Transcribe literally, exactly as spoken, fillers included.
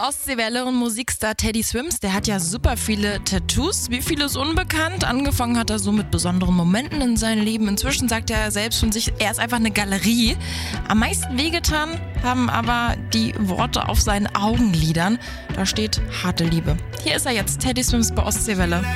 Ostseewelle und Musikstar Teddy Swims, der hat ja super viele Tattoos. Wie viele ist unbekannt? Angefangen hat er so mit besonderen Momenten in seinem Leben. Inzwischen sagt er selbst von sich, er ist einfach eine Galerie. Am meisten wehgetan haben aber die Worte auf seinen Augenlidern. Da steht harte Liebe. Hier ist er jetzt, Teddy Swims bei Ostseewelle.